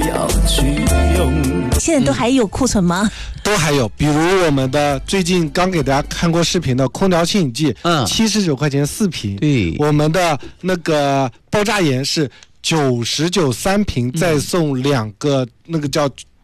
要去用。 现在都还有库存吗？ 都还有，比如我们的最近刚给大家看过视频的空调清洗剂，79块钱4瓶。 对， 我们的那个爆炸盐是99.3瓶，再送2个那个叫